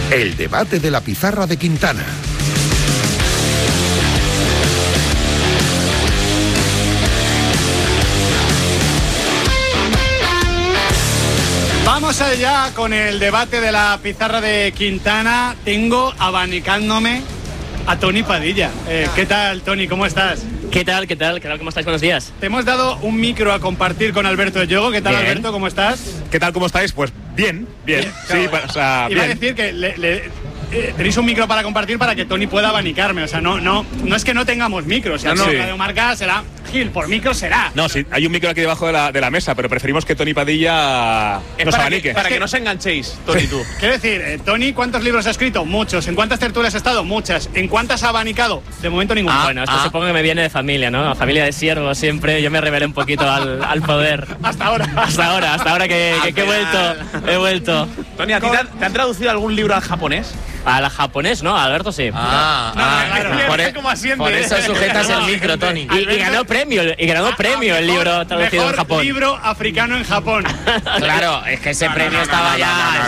El debate de la pizarra de Quintana. Vamos allá con el debate de la pizarra de Quintana. Tengo abanicándome a Tony Padilla. ¿Qué tal, Tony? ¿Cómo estás? ¿Qué tal? ¿Cómo estáis? Buenos días. Te hemos dado un micro a compartir con Alberto Yogo. ¿Qué tal, bien. Alberto? ¿Cómo estás? ¿Qué tal? ¿Cómo estáis? Pues bien. Sí, o sea, iba bien. a decir que tenéis un micro para compartir para que Tony pueda abanicarme. O sea, no es que no tengamos micros. O sea, Sí. Radio Marca será Gil, por micro será. No, sí, hay un micro aquí debajo de la mesa, pero preferimos que Tony Padilla nos abanique. Para que no os enganchéis, Tony, tú. Quiero decir, Tony, ¿cuántos libros ha escrito? Muchos. ¿En cuántas tertulias ha estado? Muchas. ¿En cuántas ha abanicado? De momento ninguna. Bueno, esto supongo que me viene de familia, ¿no? Familia de siervos siempre. Yo me rebelé un poquito al poder. Hasta ahora que he vuelto. Tony, ¿a ti te han traducido algún libro al japonés? A la japonés, ¿no? Alberto sí. Por eso sujetas el micro, Tony. Y ganó premio el libro traducido en Japón. Mejor libro africano en Japón. Claro, es que ese premio estaba ya.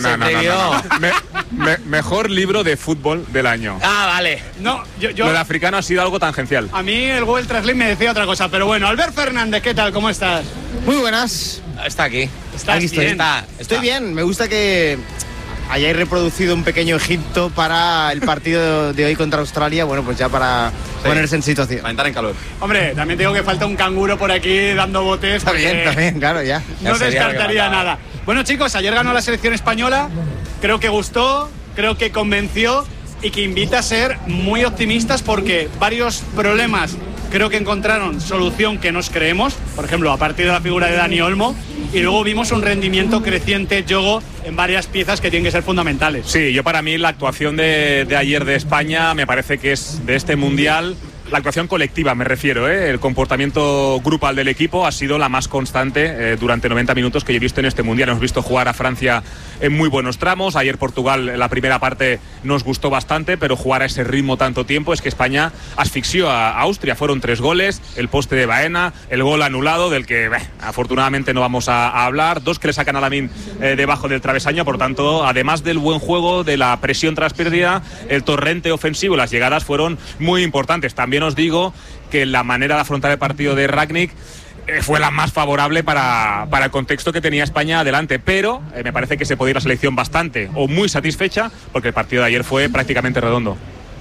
Mejor libro de fútbol del año. Vale. No, yo Lo de africano ha sido algo tangencial. A mí el Google Translate me decía otra cosa, pero bueno. Albert Fernández, ¿qué tal? ¿Cómo estás? Muy buenas. Está aquí. Aquí Estoy bien. Me gusta que hayáis reproducido un pequeño Egipto para el partido de hoy contra Australia. Bueno, pues ya para ponerse en situación. Para entrar en calor. Hombre, también digo que falta un canguro por aquí dando botes. Está bien, claro, ya. No descartaría nada. Bueno, chicos, ayer ganó la selección española. Creo que gustó, creo que convenció y que invita a ser muy optimistas porque varios problemas creo que encontraron solución que nos creemos. Por ejemplo, a partir de la figura de Dani Olmo. Y luego vimos un rendimiento creciente, Yogo, en varias piezas que tienen que ser fundamentales. Sí, yo para mí la actuación de ayer de España me parece que es de este Mundial, la actuación colectiva me refiero, el comportamiento grupal del equipo ha sido la más constante durante 90 minutos que yo he visto en este Mundial. Hemos visto jugar a Francia en muy buenos tramos, ayer Portugal en la primera parte nos gustó bastante, pero jugar a ese ritmo tanto tiempo es que España asfixió a Austria. Fueron 3 goles, el poste de Baena, el gol anulado del que afortunadamente no vamos a hablar, 2 que le sacan a Lamine debajo del travesaño. Por tanto, además del buen juego, de la presión tras pérdida, el torrente ofensivo, las llegadas fueron muy importantes. También os digo que la manera de afrontar el partido de Rangnick fue la más favorable para el contexto que tenía España adelante, pero me parece que se podía ir la selección bastante o muy satisfecha porque el partido de ayer fue prácticamente redondo.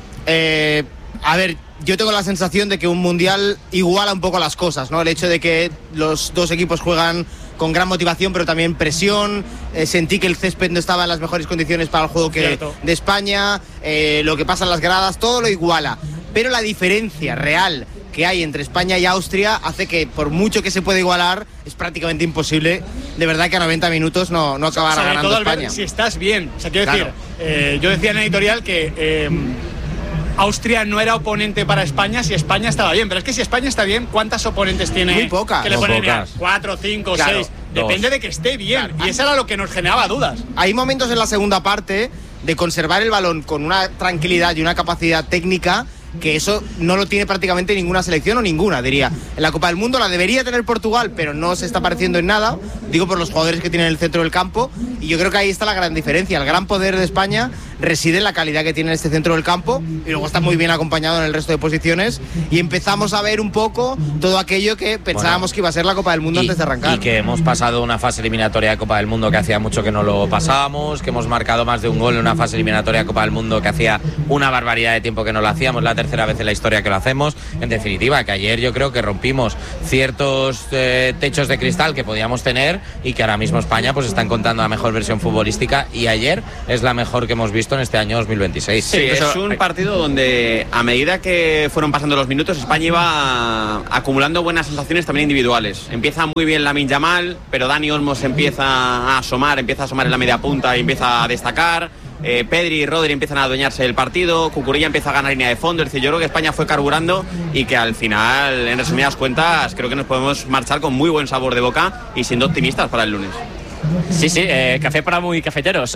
A ver, yo tengo la sensación de que un mundial iguala un poco las cosas, ¿no? El hecho de que los dos equipos juegan con gran motivación, pero también presión. Sentí que el césped no estaba en las mejores condiciones para el juego de España. Lo que pasa en las gradas, todo lo iguala. Pero la diferencia real que hay entre España y Austria hace que, por mucho que se pueda igualar, es prácticamente imposible, de verdad, que a 90 minutos no acabara ganando todo, España. Albert, si estás bien. O sea, quiero decir, yo decía en el editorial que Austria no era oponente para España si España estaba bien, pero es que si España está bien, ¿cuántas oponentes tiene? Muy pocas. Que le ponen 4, 5, 6. Depende de que esté bien. Y eso era lo que nos generaba dudas. Hay momentos en la segunda parte de conservar el balón con una tranquilidad y una capacidad técnica que eso no lo tiene prácticamente ninguna selección o ninguna, diría. En la Copa del Mundo la debería tener Portugal, pero no se está pareciendo en nada, digo por los jugadores que tienen en el centro del campo, y yo creo que ahí está la gran diferencia. El gran poder de España reside en la calidad que tiene en este centro del campo, y luego está muy bien acompañado en el resto de posiciones, y empezamos a ver un poco todo aquello que pensábamos que iba a ser la Copa del Mundo antes de arrancar. Y que hemos pasado una fase eliminatoria de Copa del Mundo que hacía mucho que no lo pasábamos, que hemos marcado más de un gol en una fase eliminatoria de Copa del Mundo que hacía una barbaridad de tiempo que no lo hacíamos, la tercera vez en la historia que lo hacemos. En definitiva, que ayer yo creo que rompimos ciertos techos de cristal que podíamos tener y que ahora mismo España pues está encontrando la mejor versión futbolística, y ayer es la mejor que hemos visto en este año 2026. Sí, es un partido donde a medida que fueron pasando los minutos España iba acumulando buenas sensaciones también individuales. Empieza muy bien Lamine Yamal, pero Dani Olmo se empieza a asomar en la media punta y empieza a destacar. Pedri y Rodri empiezan a adueñarse del partido, Cucurella empieza a ganar línea de fondo. Es decir, yo creo que España fue carburando y que al final, en resumidas cuentas, creo que nos podemos marchar con muy buen sabor de boca y siendo optimistas para el lunes. Sí, café para muy cafeteros.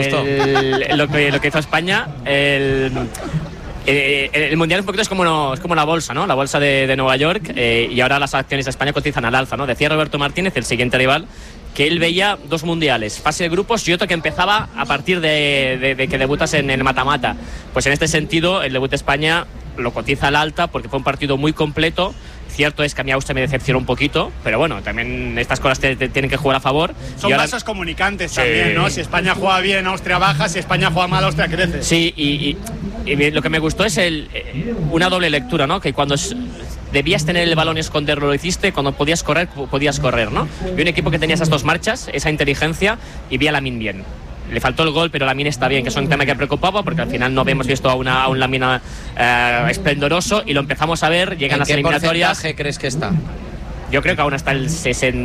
Lo que hizo España, el Mundial un poquito es como la bolsa, ¿no? La bolsa de Nueva York, y ahora las acciones de España cotizan al alza, ¿no? Decía Roberto Martínez, el siguiente rival, que él veía 2 mundiales, fase de grupos y otro que empezaba a partir de que debutas en el mata-mata. Pues en este sentido, el debut de España lo cotiza al alta porque fue un partido muy completo. Cierto es que a mí Austria me decepcionó un poquito, pero bueno, también estas cosas te tienen que jugar a favor. Son vasos comunicantes también, ¿no? Si España juega bien, Austria baja; si España juega mal, Austria crece. Sí, y lo que me gustó es una doble lectura, ¿no? Que cuando debías tener el balón y esconderlo, lo hiciste; cuando podías correr, ¿no? Vi un equipo que tenía esas 2 marchas, esa inteligencia, y vi a Lamine bien. Le faltó el gol, pero Lamine está bien, que es un tema que preocupaba, porque al final no habíamos visto a un Lamine esplendoroso, y lo empezamos a ver, llegan las eliminatorias. ¿Qué porcentaje crees que está? Yo creo que aún está el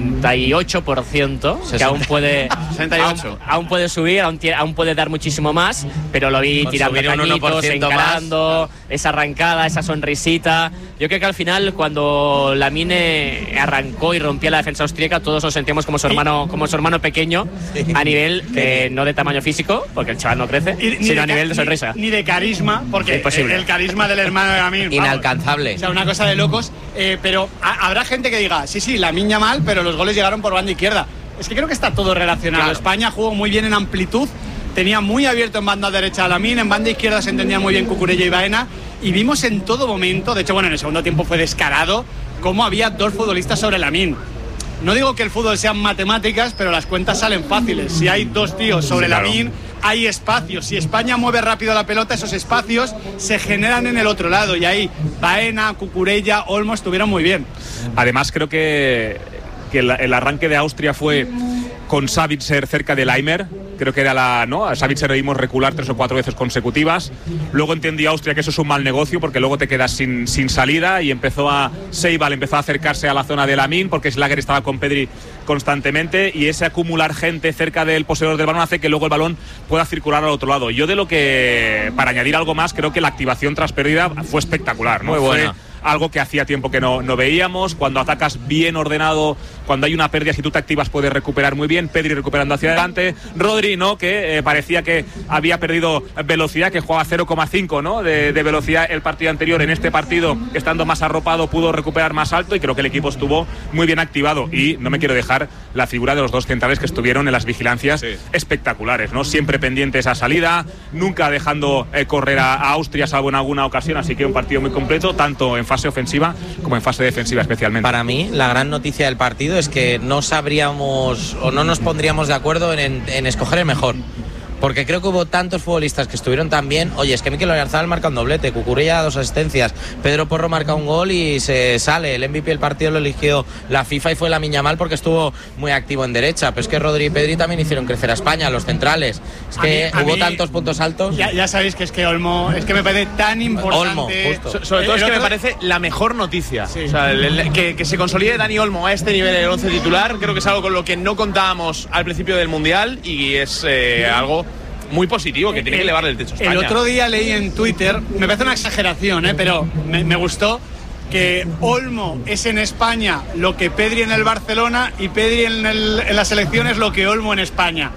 68%, que aún puede 68. Aún puede subir, aún puede dar muchísimo más, pero lo vi tirando cañitos, encarando, esa arrancada, esa sonrisita. Yo creo que al final, cuando Lamine arrancó y rompía la defensa austríaca, todos nos sentíamos como su hermano pequeño, a nivel no de tamaño físico, porque el chaval no crece, sino a nivel de sonrisa. Ni de carisma, porque el carisma del hermano de Lamine, inalcanzable. O sea, una cosa de locos. Pero habrá gente que diga, sí, Lamine Yamal, pero los goles llegaron por banda izquierda. Es que creo que está todo relacionado. Claro. España jugó muy bien en amplitud, tenía muy abierto en banda derecha a Lamine, en banda izquierda se entendía muy bien Cucurella y Baena, y vimos en todo momento, de hecho, bueno, en el segundo tiempo fue descarado, cómo había 2 futbolistas sobre Lamine. No digo que el fútbol sean matemáticas, pero las cuentas salen fáciles. Si hay 2 tíos sobre Lamine, hay espacios. Si España mueve rápido la pelota, esos espacios se generan en el otro lado. Y ahí Baena, Cucurella, Olmo estuvieron muy bien. Además, creo que el arranque de Austria fue con Savitzer cerca de Laimer. Creo que era a Savitzer le vimos recular 3 o 4 veces consecutivas. Luego entendí Austria que eso es un mal negocio, porque luego te quedas sin salida, y Seibal empezó a acercarse a la zona de Lamine, porque Schlager estaba con Pedri constantemente, y ese acumular gente cerca del poseedor del balón hace que luego el balón pueda circular al otro lado. Yo para añadir algo más, creo que la activación tras pérdida fue espectacular, ¿no? Muy buena. Algo que hacía tiempo que no veíamos. Cuando atacas bien ordenado, cuando hay una pérdida, si tú te activas puedes recuperar muy bien. Pedri recuperando hacia adelante, Rodri, ¿no? Que parecía que había perdido velocidad, que jugaba 0,5, ¿no? de velocidad el partido anterior. En este partido, estando más arropado, pudo recuperar más alto, y creo que el equipo estuvo muy bien activado. Y no me quiero dejar la figura de los 2 centrales que estuvieron en las vigilancias espectaculares, ¿no? Siempre pendientes a salida, nunca dejando correr a Austria, salvo en alguna ocasión. Así que un partido muy completo, tanto en fase ofensiva como en fase defensiva especialmente. Para mí, la gran noticia del partido es que no sabríamos o no nos pondríamos de acuerdo en escoger el mejor. Porque creo que hubo tantos futbolistas que estuvieron tan bien. Oye, es que Mikel Oyarzabal marca un doblete, Cucurella 2 asistencias, Pedro Porro marca un gol y se sale. El MVP del partido lo eligió la FIFA y fue Lamine Yamal, porque estuvo muy activo en derecha. Pero es que Rodri y Pedri también hicieron crecer a España, los centrales. Es que hubo tantos puntos altos. Ya sabéis que es que Olmo, es que me parece tan importante. Olmo, justo. Sobre todo es que me parece la mejor noticia. Sí. O sea, que se consolide Dani Olmo a este nivel en el 11 titular, creo que es algo con lo que no contábamos al principio del Mundial, y es algo muy positivo, que tiene que elevarle el techo a España. El otro día leí en Twitter, me parece una exageración, pero me gustó, que Olmo es en España lo que Pedri en el Barcelona, y Pedri en la selección es lo que Olmo en España.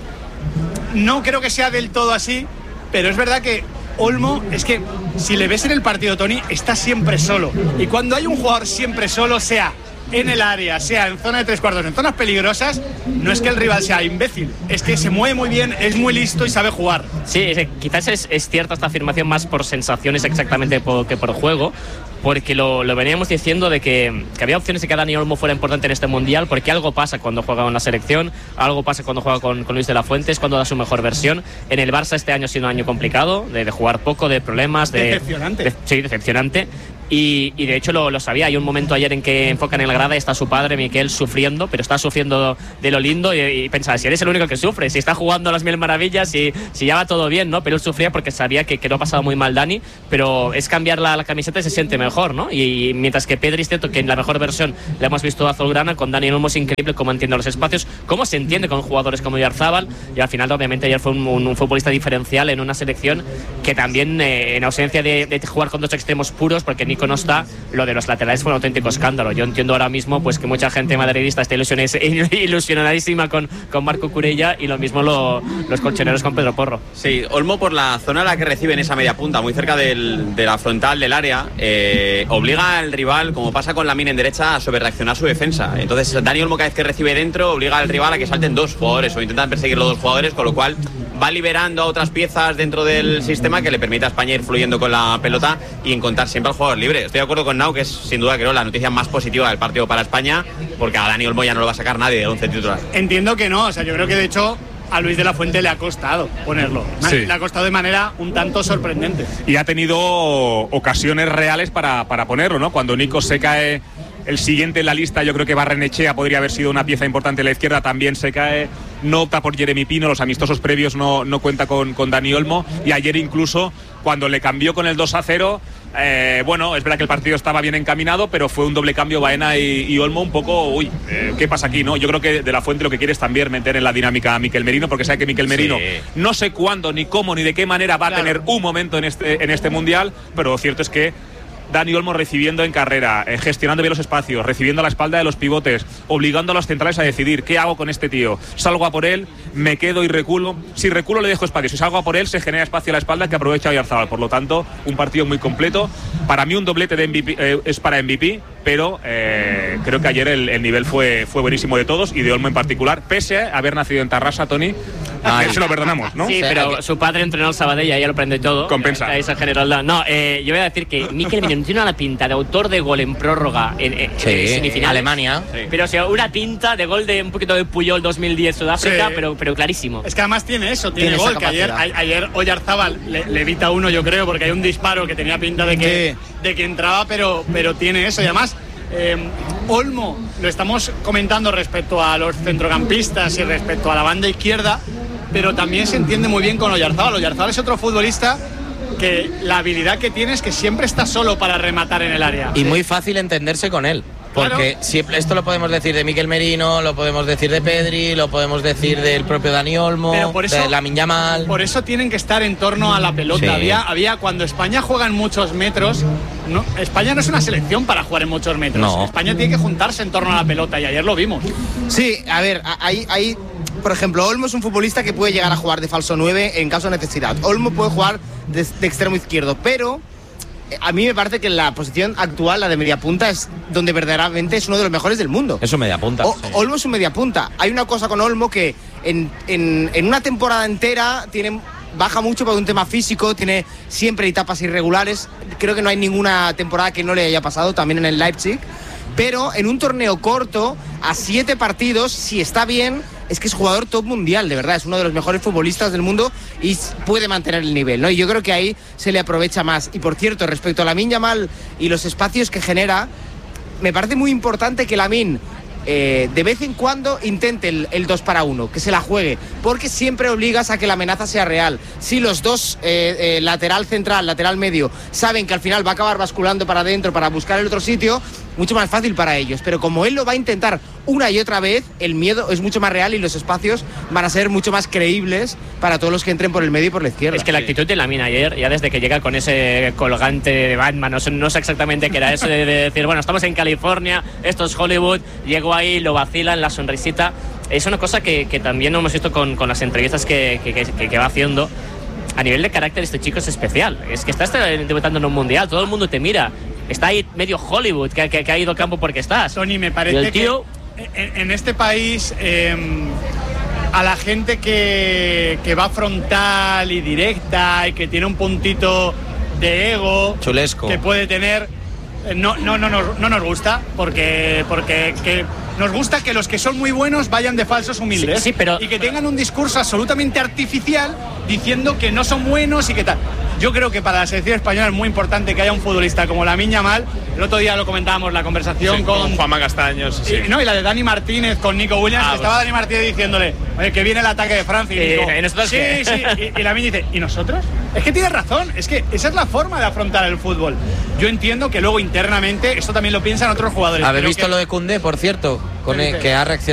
No creo que sea del todo así, pero es verdad que Olmo, es que si le ves en el partido, Tony, está siempre solo. Y cuando hay un jugador siempre solo, sea en el área, sea en zona de 3 cuartos, en zonas peligrosas, no es que el rival sea imbécil, es que se mueve muy bien, es muy listo y sabe jugar. Sí, quizás es cierta esta afirmación más por sensaciones exactamente que por juego, porque lo veníamos diciendo de que había opciones de que Dani Olmo fuera importante en este Mundial, porque algo pasa cuando juega con la selección, algo pasa cuando juega con Luis de la Fuente, es cuando da su mejor versión. En el Barça este año ha sido un año complicado, de jugar poco, de problemas, decepcionante. Sí, decepcionante. Y de hecho lo sabía. Hay un momento ayer en que enfocan en la grada y está su padre, Miquel, sufriendo, pero está sufriendo de lo lindo, y pensaba, si eres el único que sufre, si está jugando a las mil maravillas, si ya va todo bien, ¿no? Pero él sufría porque sabía que no ha pasado muy mal Dani, pero es cambiar la camiseta y se siente mejor, ¿no? Y mientras que Pedri, es cierto que en la mejor versión le hemos visto azulgrana, con Dani Olmo es increíble cómo entiende los espacios, cómo se entiende con jugadores como Oyarzabal, y al final obviamente ayer fue un futbolista diferencial en una selección que también en ausencia de jugar con 2 extremos puros, porque ni Nico no está, lo de los laterales fue un auténtico escándalo. Yo entiendo ahora mismo pues que mucha gente madridista está ilusionadísima con Marco Curella, y lo mismo los colchoneros con Pedro Porro. Sí, Olmo, por la zona a la que recibe en esa media punta, muy cerca de la frontal del área, obliga al rival, como pasa con Lamine en derecha, a sobrereaccionar su defensa. Entonces Dani Olmo, cada vez que recibe dentro, obliga al rival a que salten dos jugadores o intentan perseguir los dos jugadores, con lo cual va liberando a otras piezas dentro del sistema que le permite a España ir fluyendo con la pelota y encontrar siempre al jugador libre. Estoy de acuerdo con Nau, que es sin duda, creo, la noticia más positiva del partido para España, porque a Dani Olmo ya no lo va a sacar nadie del 11 titular. Entiendo que no, o sea, yo creo que de hecho a Luis de la Fuente le ha costado ponerlo. Sí. Le ha costado de manera un tanto sorprendente. Y ha tenido ocasiones reales para ponerlo, ¿no? Cuando Nico se cae el siguiente en la lista, yo creo que Barrenechea podría haber sido una pieza importante en la izquierda, también se cae, no opta por Jeremy Pino, los amistosos previos no cuenta con Dani Olmo, y ayer incluso cuando le cambió con el 2-0, bueno, es verdad que el partido estaba bien encaminado, pero fue un doble cambio Baena y Olmo un poco, ¿qué pasa aquí, no? Yo creo que de la Fuente lo que quiere es también meter en la dinámica a Mikel Merino, porque sabe que Mikel Merino no sé cuándo, ni cómo, ni de qué manera va a tener un momento en este Mundial, pero lo cierto es que Dani Olmo recibiendo en carrera, gestionando bien los espacios, recibiendo a la espalda de los pivotes, obligando a los centrales a decidir qué hago con este tío. Salgo a por él, me quedo y reculo. Si reculo le dejo espacio, si salgo a por él se genera espacio a la espalda que aprovecha Oyarzabal. Por lo tanto, un partido muy completo. Para mí un doblete de MVP, es para MVP, pero creo que ayer el nivel fue buenísimo de todos y de Olmo en particular, pese a haber nacido en Tarrasa, Tony. Se lo perdonamos, ¿no? Sí, pero su padre entrenó al Sabadell y ahí lo prende todo. Compensa. Ahí se generó no, yo voy a decir que Mikel Merino tiene una pinta de autor de gol en prórroga en semifinal. Alemania. Sí. Pero o sea, una pinta de gol de un poquito de Puyol 2010 Sudáfrica, sí. pero clarísimo. Es que además tiene gol, que ayer Oyarzabal le evita uno, yo creo, porque hay un disparo que tenía pinta de que entraba, pero tiene eso. Y además Olmo, lo estamos comentando respecto a los centrocampistas y respecto a la banda izquierda, pero también se entiende muy bien con Oyarzabal. Oyarzabal es otro futbolista que la habilidad que tiene es que siempre está solo para rematar en el área. Y muy fácil entenderse con él. Porque siempre, esto lo podemos decir de Mikel Merino, lo podemos decir de Pedri, lo podemos decir del propio Dani Olmo, de Lamine Yamal. Por eso tienen que estar en torno a la pelota. Sí. Había cuando España juega en muchos metros, España no es una selección para jugar en muchos metros. No. España tiene que juntarse en torno a la pelota y ayer lo vimos. Sí, a ver, hay por ejemplo, Olmo es un futbolista que puede llegar a jugar de falso 9 en caso de necesidad. Olmo puede jugar de extremo izquierdo, pero a mí me parece que la posición actual, la de mediapunta, es donde verdaderamente es uno de los mejores del mundo. Es un mediapunta. Sí. Olmo es un mediapunta. Hay una cosa con Olmo que en una temporada entera baja mucho por un tema físico, tiene siempre etapas irregulares. Creo que no hay ninguna temporada que no le haya pasado, también en el Leipzig. Pero en un torneo corto, a 7 partidos, si está bien, es que es jugador top mundial, de verdad, es uno de los mejores futbolistas del mundo y puede mantener el nivel, ¿no? Y yo creo que ahí se le aprovecha más. Y por cierto, respecto a Lamine Yamal y los espacios que genera, me parece muy importante que Lamine de vez en cuando intente el 2 para 1, que se la juegue, porque siempre obligas a que la amenaza sea real. Si los dos, lateral central, lateral medio, saben que al final va a acabar basculando para adentro para buscar el otro sitio, mucho más fácil para ellos. Pero como él lo va a intentar una y otra vez, el miedo es mucho más real y los espacios van a ser mucho más creíbles para todos los que entren por el medio y por la izquierda. Es que la actitud de Lamine ayer, ya desde que llega con ese colgante de Batman, no sé exactamente qué era eso de decir, bueno, estamos en California, esto es Hollywood, llego ahí, lo vacilan, la sonrisita. Es una cosa que también hemos visto con las entrevistas que va haciendo. A nivel de carácter, este chico es especial. Es que estás debutando en un mundial, todo el mundo te mira. Está ahí medio Hollywood, que ha ido campo porque estás. Tony, me parece que en este país a la gente que va frontal y directa y que tiene un puntito de ego chulesco que puede tener, no nos gusta, porque nos gusta que los que son muy buenos vayan de falsos humildes, sí, pero, y que tengan un discurso absolutamente artificial diciendo que no son buenos y que tal. Yo creo que para la selección española es muy importante que haya un futbolista como Lamine Yamal. El otro día lo comentábamos, la conversación con Juanma Castaños. Sí. Y la de Dani Martínez con Nico Williams, que estaba Dani Martínez diciéndole, oye, que viene el ataque de Francia. Y Nico, y Lamine dice, ¿y nosotros? Es que tienes razón, es que esa es la forma de afrontar el fútbol. Yo entiendo que luego internamente esto también lo piensan otros jugadores. ¿Habéis visto lo de Koundé, por cierto? Que ha reaccionado